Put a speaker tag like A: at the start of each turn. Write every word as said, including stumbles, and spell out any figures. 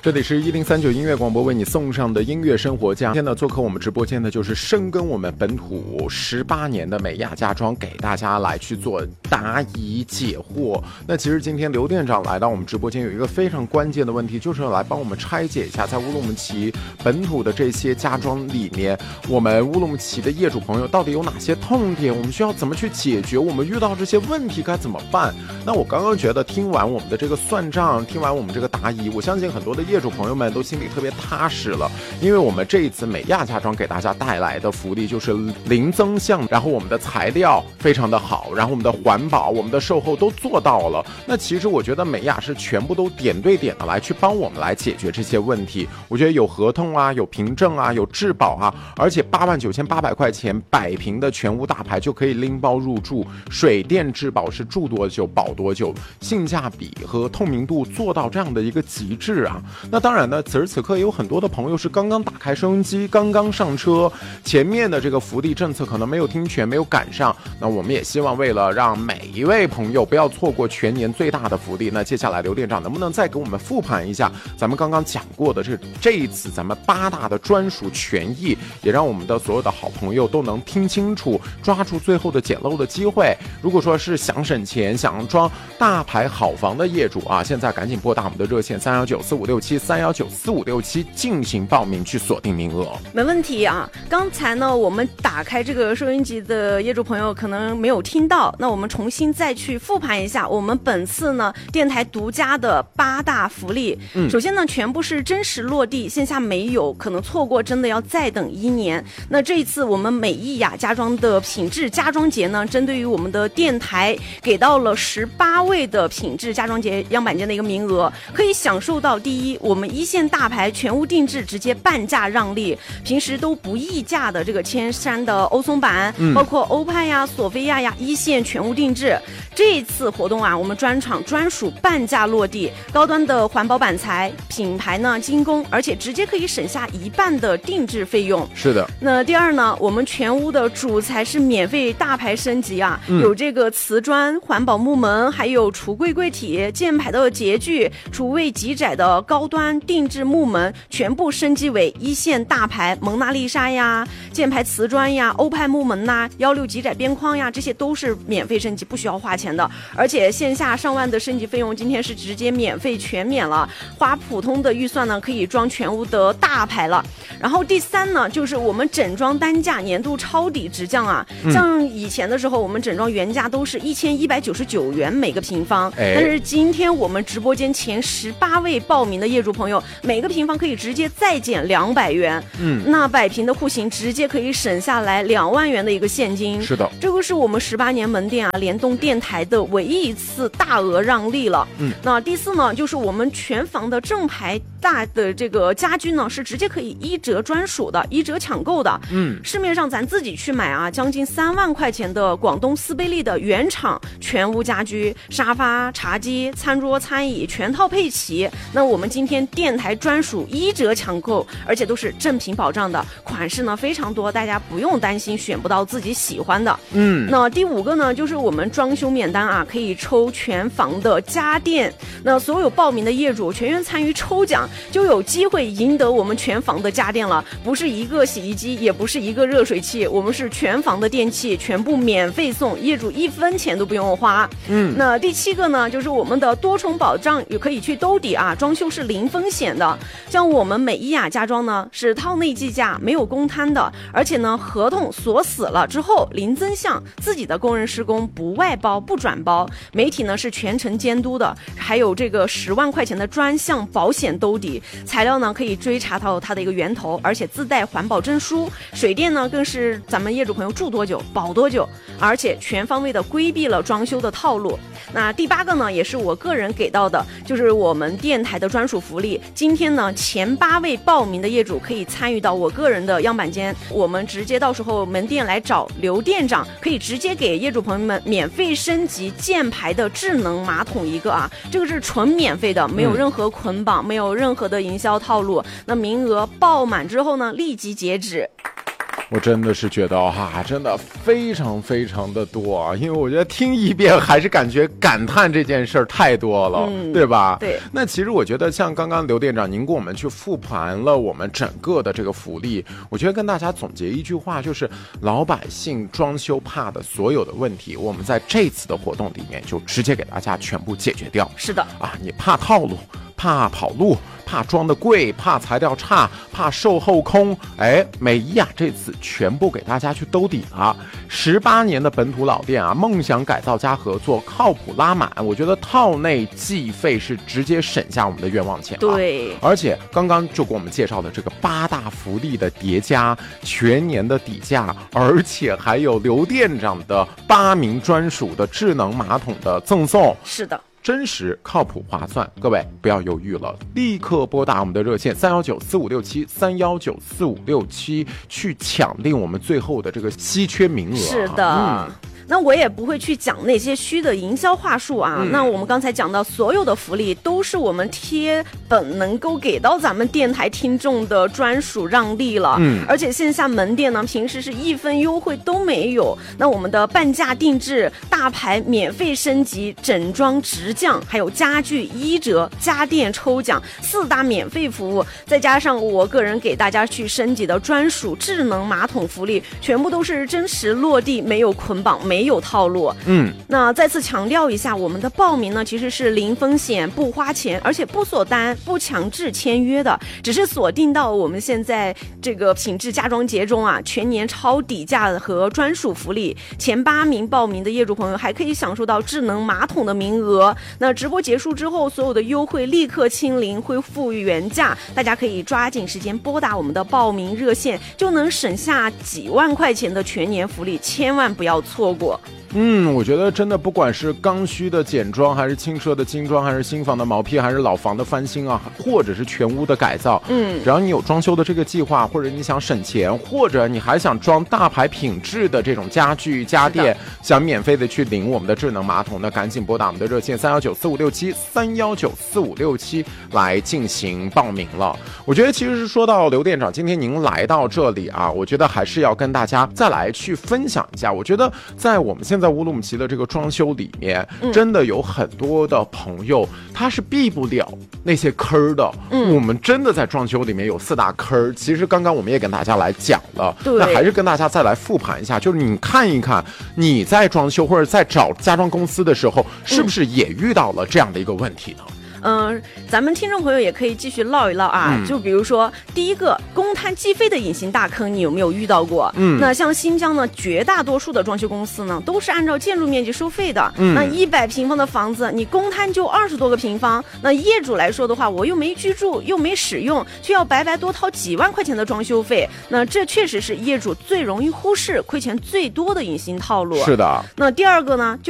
A: 这里是一零三九音乐广播为你送上的音乐生活家。今天呢，做客我们直播间的就是深耕我们本土十八年的美亚家装，给大家来去做答疑解惑。那其实今天刘店长来到我们直播间，有一个非常关键的问题，就是来帮我们拆解一下，在乌鲁木齐本土的这些家装里面，我们乌鲁木齐的业主朋友到底有哪些痛点，我们需要怎么去解决，我们遇到这些问题该怎么办。那我刚刚觉得听完我们的这个算账，听完我们这个答疑，我相信很多的业主朋友们都心里特别踏实了，因为我们这一次美亚家装给大家带来的福利就是零增项，然后我们的材料非常的好，然后我们的环保、我们的售后都做到了。那其实我觉得美亚是全部都点对点的来去帮我们来解决这些问题。我觉得有合同啊，有凭证啊，有质保啊，而且八万九千八百块钱百平的全屋大牌就可以拎包入住，水电质保是住多久保多久，性价比和透明度做到这样的一个极致啊。那当然呢，此时此刻有很多的朋友是刚刚打开收音机，刚刚上车，前面的这个福利政策可能没有听全，没有赶上。那我们也希望为了让每一位朋友不要错过全年最大的福利，那接下来刘店长能不能再给我们复盘一下咱们刚刚讲过的这这一次咱们八大的专属权益，也让我们的所有的好朋友都能听清楚，抓住最后的捡漏的机会。如果说是想省钱、想装大牌好房的业主啊，现在赶紧拨打我们的热线三一九四五六七三一九四五六七进行报名，去锁定名额。
B: 没问题啊！刚才呢，我们打开这个收音机的业主朋友可能没有听到，那我们重新再去复盘一下我们本次呢电台独家的八大福利。嗯，首先呢，全部是真实落地，线下没有，可能错过真的要再等一年。那这一次我们美意雅家装的品质家装节呢，针对于我们的电台给到了十八位的品质家装节样板间的一个名额，可以享受到第一，我们一线大牌全屋定制直接半价让利，平时都不议价的这个千山的欧松板、嗯、包括欧派呀、索菲亚呀，一线全屋定制。这一次活动啊，我们专场专属半价落地，高端的环保板材，品牌呢精工，而且直接可以省下一半的定制费用。
A: 是的。
B: 那第二呢，我们全屋的主材是免费大牌升级啊、嗯、有这个瓷砖、环保木门，还有橱柜柜体、键盘的洁具、厨卫极窄的高端定制木门，全部升级为一线大牌蒙娜丽莎呀、键盘瓷砖呀、欧派木门呐、幺六极窄边框呀，这些都是免费升级，不需要花钱的。而且线下上万的升级费用今天是直接免费全免了，花普通的预算呢可以装全屋的大牌了。然后第三呢，就是我们整装单价年度抄底直降啊、嗯、像以前的时候我们整装原价都是一千一百九十九元每个平方、哎、但是今天我们直播间前十八位报名的业主朋友，每个平方可以直接再减两百元，嗯，那百平的户型直接可以省下来两万元的一个现金。
A: 是的，
B: 这个是我们十八年门店啊联动电台的唯一一次大额让利了。嗯，那第四呢，就是我们全房的正牌大的这个家居呢，是直接可以一折专属的，一折抢购的。嗯，市面上咱自己去买啊，将近三万块钱的广东斯贝利的原厂全屋家居，沙发、茶几、餐桌、餐椅全套配齐。那我们今天电台专属一折抢购，而且都是正品保障的，款式呢非常多，大家不用担心选不到自己喜欢的。嗯，那第五个呢，就是我们装修免单啊，可以抽全房的家电。那所有报名的业主全员参与抽奖，就有机会赢得我们全房的家电了。不是一个洗衣机，也不是一个热水器，我们是全房的电器全部免费送，业主一分钱都不用花。嗯，那第七个呢，就是我们的多重保障也可以去兜底啊，装修是零风险的。像我们美伊雅家装呢，是套内计价，没有公摊的，而且呢合同锁死了之后零增项，自己的工人施工不外包不转包，媒体呢是全程监督的，还有这个十万块钱的专项保险兜底，材料呢可以追查到它的一个源头，而且自带环保证书，水电呢更是咱们业主朋友住多久保多久，而且全方位的规避了装修的套路。那第八个呢，也是我个人给到的，就是我们电台的专属福利。今天呢，前八位报名的业主可以参与到我个人的样板间，我们直接到时候门店来找刘店长，可以直接给业主朋友们免费升级箭牌的智能马桶一个啊，这个是纯免费的，没有任何捆绑，嗯、没有任何的营销套路。那名额报满之后呢，立即截止。
A: 我真的是觉得哈，真的非常非常的多啊，因为我觉得听一遍还是感觉感叹这件事儿太多了，嗯、对吧？
B: 对。
A: 那其实我觉得像刚刚刘店长您给我们去复盘了我们整个的这个福利，我觉得跟大家总结一句话，就是老百姓装修怕的所有的问题，我们在这次的活动里面就直接给大家全部解决掉。
B: 是的
A: 啊，你怕套路，怕跑路，怕装的贵，怕材料差，怕售后空，哎，美伊雅这次全部给大家去兜底了。十八年的本土老店啊，梦想改造加合作，靠谱拉满。我觉得套内计费是直接省下我们的冤枉钱。
B: 对，
A: 而且刚刚就给我们介绍的这个八大福利的叠加，全年的底价，而且还有刘店长的八名专属的智能马桶的赠送。
B: 是的。
A: 真实、靠谱、划算，各位不要犹豫了，立刻拨打我们的热线三幺九四五六七三幺九四五六七去抢定我们最后的这个稀缺名额。
B: 是的。嗯，那我也不会去讲那些虚的营销话术啊、嗯、那我们刚才讲到所有的福利都是我们贴本能够给到咱们电台听众的专属让利了，嗯，而且线下门店呢平时是一分优惠都没有，那我们的半价定制、大牌免费升级、整装直降，还有家具一折、家电抽奖四大免费服务，再加上我个人给大家去升级的专属智能马桶福利，全部都是真实落地，没有捆绑，没有套路。嗯，那再次强调一下，我们的报名呢其实是零风险、不花钱，而且不锁单、不强制签约的，只是锁定到我们现在这个品质家装节中啊，全年超底价和专属福利，前八名报名的业主朋友还可以享受到智能马桶的名额。那直播结束之后，所有的优惠立刻清零，恢复原价，大家可以抓紧时间拨打我们的报名热线，就能省下几万块钱的全年福利，千万不要错过。
A: 嗯，我觉得真的不管是刚需的简装，还是轻奢的精装，还是新房的毛坯，还是老房的翻新啊，或者是全屋的改造，嗯，只要你有装修的这个计划，或者你想省钱，或者你还想装大牌品质的这种家具家电，想免费的去领我们的智能马桶，那赶紧拨打我们的热线三幺九四五六七三幺九四五六七来进行报名了。我觉得其实是说到刘店长，今天您来到这里啊，我觉得还是要跟大家再来去分享一下。我觉得在我们现在乌鲁木齐的这个装修里面，嗯、真的有很多的朋友他是避不了那些坑的。嗯，我们真的在装修里面有四大坑，其实刚刚我们也跟大家来讲了，那还是跟大家再来复盘一下，就是你看一看你在装修或者在找家装公司的时候，是不是也遇到了这样的一个问题呢？
B: 嗯、呃，咱们听众朋友也可以继续唠一唠啊、嗯、就比如说第一个公摊计费的隐形大坑，你有没有遇到过？嗯，那像新疆呢，绝大多数的装修公司呢都是按照建筑面积收费的。嗯，那一百平方的房子，你公摊就二十多个平方，那业主来说的话，我又没居住，又没使用，却要白白多掏几万块钱的装修费，那这确实是业主最容易忽视、亏钱最多的隐形套路。
A: 是的。
B: 那第二个呢，就